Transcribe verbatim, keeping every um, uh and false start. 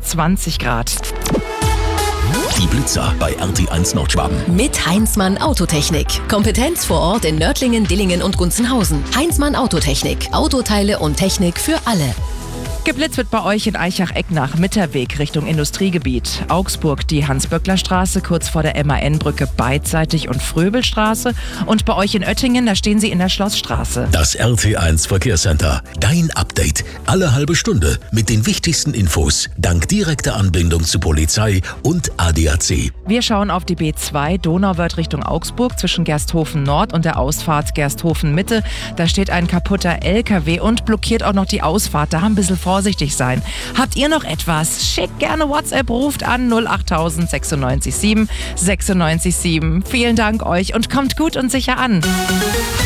zwanzig Grad. Die Blitzer bei R T eins Nordschwaben. Mit Heinzmann Autotechnik. Kompetenz vor Ort in Nördlingen, Dillingen und Gunzenhausen. Heinzmann Autotechnik. Autoteile und Technik für alle. Geblitzt wird bei euch in Eichach-Ecknach, Mitterweg Richtung Industriegebiet. Augsburg die Hans-Böckler-Straße, kurz vor der M A N-Brücke beidseitig und Fröbelstraße. Und bei euch in Oettingen, da stehen sie in der Schlossstraße. Das R T eins Verkehrscenter. Dein Update. Alle halbe Stunde mit den wichtigsten Infos. Dank direkter Anbindung zu Polizei und A D A C. Wir schauen auf die B zwei, Donauwörth Richtung Augsburg, zwischen Gersthofen Nord und der Ausfahrt Gersthofen Mitte. Da steht ein kaputter L K W und blockiert auch noch die Ausfahrt. Da haben ein bisschen vorsichtig sein. Habt ihr noch etwas? Schickt gerne WhatsApp, ruft an null acht tausend sechsundneunzig sieben sechsundneunzig sieben. Vielen Dank euch und kommt gut und sicher an.